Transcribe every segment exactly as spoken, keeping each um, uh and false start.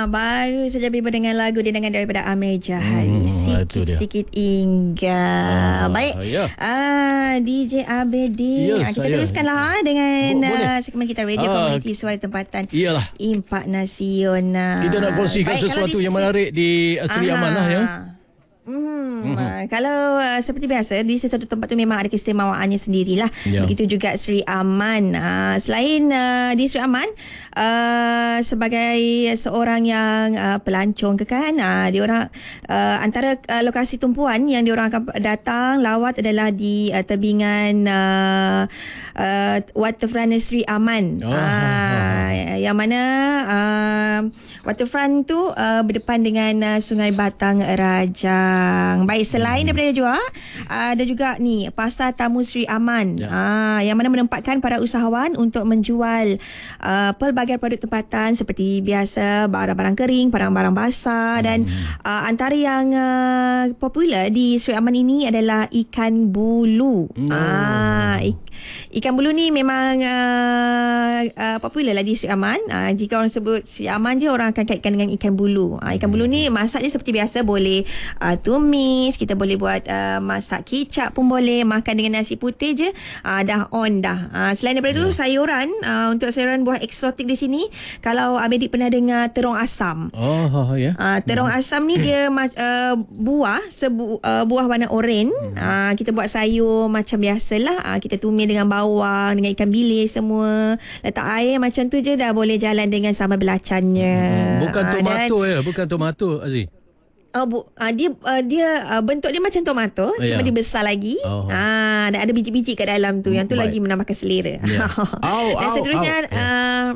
baru saja berjumpa dengan lagu dendangan daripada Amir Jahari. Hmm, Sikit-sikit Ingat. Ah, Baik. Ya. Ah, D J Abedi. Ya, ah, kita saya. teruskanlah dengan Bo- uh, segmen kita Radio ah, Komuniti Suara Tempatan. Iyalah. Impak Nasional. Kita nak kongsikan Baik, sesuatu di yang menarik di Seri Aman lah ya. Hmm, mm-hmm. Kalau uh, seperti biasa di sesuatu tempat tu memang ada keistimewaannya sendirilah. Ya. Begitu juga Seri Aman. Uh, selain uh, di Seri Aman uh, sebagai seorang yang uh, pelancong ke kan, uh, dia orang uh, antara uh, lokasi tumpuan yang dia orang akan datang lawat adalah di uh, tebingan uh, uh, waterfront Seri Aman. Oh, uh, oh. Yang mana uh, waterfront tu uh, berdepan dengan uh, Sungai Batang Raja. Baik, selain hmm. daripada juga ada juga ni Pasar Tamu Seri Aman ya. ah, yang mana menempatkan para usahawan untuk menjual uh, pelbagai produk tempatan seperti biasa barang-barang kering, barang-barang basah hmm. dan uh, antara yang uh, popular di Seri Aman ini adalah ikan bulu. Hmm. Ah, ik- ikan bulu ni memang uh, uh, popular lah di Seri Aman. Uh, jika orang sebut Seri Aman je orang akan kaitkan dengan ikan bulu. Uh, ikan bulu ni masak dia seperti biasa, boleh uh, tumis, kita boleh buat uh, masak kicap pun boleh, makan dengan nasi putih je uh, dah on dah. Uh, selain daripada yeah. tu sayuran, uh, untuk sayuran buah eksotik di sini, kalau Abedi pernah dengar terong asam. Oh, oh ya. Yeah. Uh, terong hmm. asam ni dia uh, buah, sebu, uh, buah warna oranye. Hmm. Uh, kita buat sayur macam biasalah. Uh, kita tumis dengan bawang, dengan ikan bilis semua. Letak air macam tu je dah boleh jalan dengan sambal belacannya. Hmm. Bukan uh, tomato dan, ya, bukan tomato Aziz. Oh, bu, uh, dia uh, dia uh, bentuk dia macam tomato, oh, cuma ya. dia besar lagi. Oh. Ah, dan ada biji-biji kat dalam tu. Yang tu Baik. lagi menambahkan selera. Yeah. Au, dan au, seterusnya au. Uh,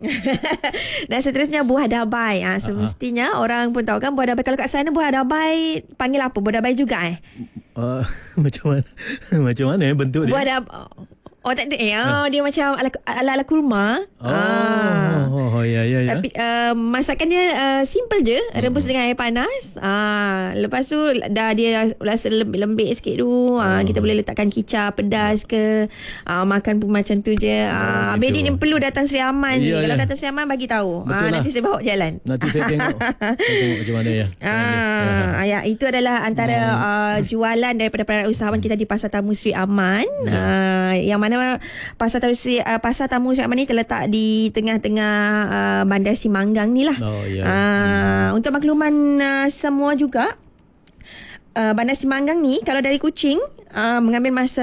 dan seterusnya buah dabai. Ah, semestinya uh-huh. orang pun tahu kan buah dabai. Kalau kat sana buah dabai panggil apa? Buah dabai juga eh? Uh, macam mana? macam mana eh bentuk dia? Buah dabai. Oh, tak ada. Eh, oh, dia macam ala, ala, ala kurma. Oh, ah. oh, ya, ya, ya. Tapi uh, masakan dia uh, simple je. Rebus hmm. dengan air panas. Ah, lepas tu dah dia rasa lembik-lembik sikit tu. Ah, hmm. Kita boleh letakkan kicap pedas ke. Ah, makan pun macam tu je. Ah, oh, Abedi ni perlu datang Seri Aman ya, ni. Kalau ya. datang Seri Aman bagi tahu. Ah, nanti saya bawa jalan. Nanti saya tengok. saya tengok macam mana ya. Ah, ya, itu adalah antara hmm. uh, jualan daripada para usahawan kita di Pasar Tamu Seri Aman. Ya. Ah, yang mana Pasar Tamu Seri, uh, Pasar Tamu Seri Aman ni terletak di tengah-tengah uh, Bandar Simanggang ni lah. Oh, yeah. uh, hmm. Untuk makluman uh, semua juga, uh, Bandar Simanggang ni kalau dari Kuching uh, mengambil masa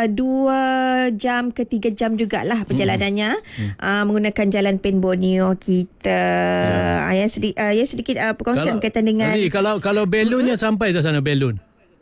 dua jam ke tiga jam jugalah perjalanannya. Hmm. Uh, menggunakan jalan Pen Borneo kita. Yeah. Uh, yang, sedi- uh, yang sedikit uh, perkongsian berkaitan dengan Aziz, kalau kalau belonnya hmm? sampai ke sana belon.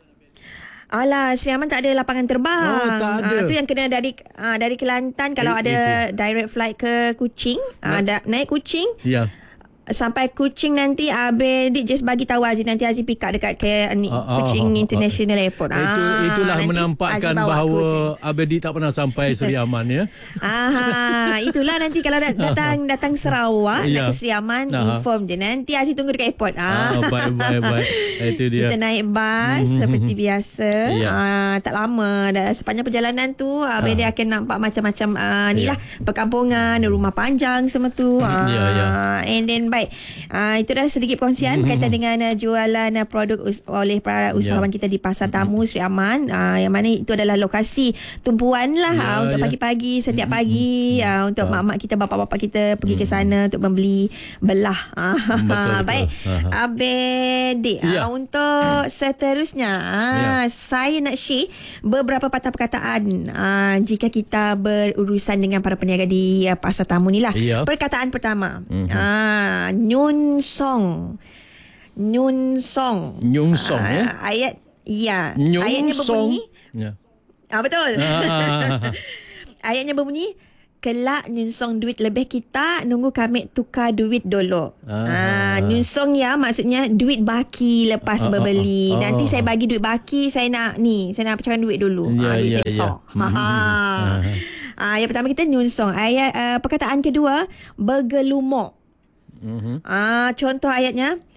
Alah, Seri Aman tak ada lapangan terbang. Oh, tak ada. Ah, tu yang kena dari ah, dari Kelantan kalau eh, ada itu. direct flight ke Kuching, ah, da, naik Kuching. Ya. Sampai Kuching nanti Abedi just bagi tahu Aziz, nanti Aziz pick up dekat ke ni ah, Kuching ah, International ah, Airport. Itu itulah nanti menampakkan bahawa Abedi tak pernah sampai Seri Aman ya. Aha, itulah nanti kalau datang datang Sarawak ya. nak ke Seri Aman, Aha. inform je. Nanti Aziz tunggu dekat airport. Ah, ah baik baik baik. Itu dia. Kita naik bas mm-hmm. seperti biasa. Ya. Ah, tak lama dah, sepanjang perjalanan tu Abedi ah. akan nampak macam-macam ah, ni lah ya. perkampungan, rumah panjang semua tu. Ah, ya, ya. And then baik. Ah, itu dah sedikit perkongsian mm-hmm. kaitan dengan uh, jualan uh, produk us- oleh para usahawan yeah. kita di Pasar Tamu Seri Aman, uh, yang mana itu adalah lokasi tumpuan lah yeah, uh, untuk yeah. pagi-pagi setiap mm-hmm. pagi uh, untuk uh. mak-mak kita, bapak-bapak kita pergi mm-hmm. ke sana untuk membeli belah. Betul, betul. Baik, uh-huh. Abedi yeah. uh, untuk seterusnya uh, yeah. saya nak share beberapa patah perkataan uh, jika kita berurusan dengan para peniaga di uh, Pasar Tamu ni lah. Yeah. Perkataan pertama, mm-hmm. uh, Nyun Song. Nyun Song. Nyun Song uh, ya. Ayat ya. Nyun Ayatnya berbunyi. Ya. Ah betul. Ah. Ayatnya berbunyi, kelak Nyun Song duit lebih kita nunggu kami tukar duit dulu. Ah, Nyun Song ya maksudnya duit baki lepas ah, berbeli. Ah, ah, Nanti ah, saya bagi duit baki, saya nak ni, saya nak pecahkan duit dulu. Ya, ah, duit ya, saya besar. ya. Ha. Ah, yang pertama kita Nyun Song. Ayat uh, perkataan kedua bergelumuk. Mm-hmm. Ah, contoh ayatnya,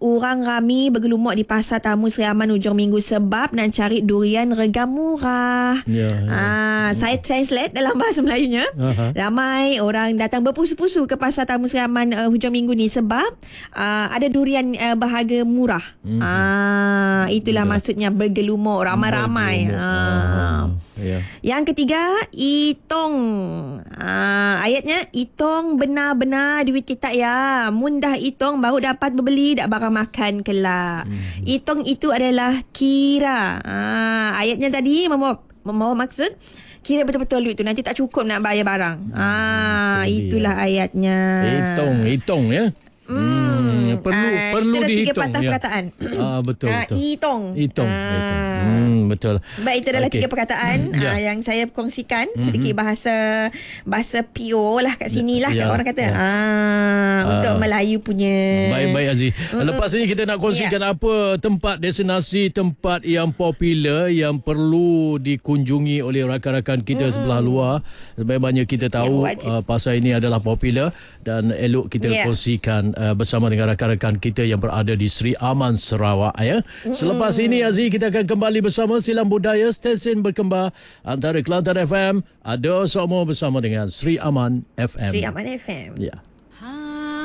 orang ramai bergelumuk di Pasar Tamu Seri Aman hujung minggu sebab nak cari durian rega murah. Ya, ya. Ah, saya translate dalam bahasa Melayunya. Aha. Ramai orang datang berpusu-pusu ke Pasar Tamu Seri Aman uh, hujung minggu ni sebab uh, ada durian uh, berharga murah. Mm-hmm. Ah, itulah Betul. maksudnya bergelumuk, ramai-ramai. Ah. Ya. Yang ketiga, itong. Ah, ayatnya, itong benar-benar duit kita ya. Mundah itong baru dapat berbeli dak barang makan kelak. Hmm. Itong itu adalah kira. Ah, ayatnya tadi membawa, membawa maksud kira betul-betul duit tu nanti tak cukup nak bayar barang. Ah, itu itulah dia. ayatnya. Hitung, hitung ya. Hmm, perlu Ah, perlu itu dah dihitung. tiga patah ya. perkataan. Ah, betul Ah, betul. itong. Hitung. Ah. hitung. Hmm, betul. Baik, itu adalah Okey. tiga perkataan Ya. uh, yang saya kongsikan. Sedikit bahasa bahasa P O lah kat sini lah, Ya, kat orang kata. ya. Ah, untuk Melayu punya. Baik-baik Aziz. Lepas ini kita nak kongsikan Ya. apa tempat destinasi tempat yang popular yang perlu dikunjungi oleh rakan-rakan kita Mm-mm. sebelah luar. Sebaik-baiknya kita tahu Ya, wajib. uh, pasal ini adalah popular dan elok kita Ya. kongsikan uh, bersama dengan rakan-rakan kita yang berada di Seri Aman Sarawak ya. Selepas ini Aziz kita akan kembali bersama Silam Budaya stesen berkembar antara Kelantan F M, ada semua bersama dengan Seri Aman F M. Seri Aman F M. Ya.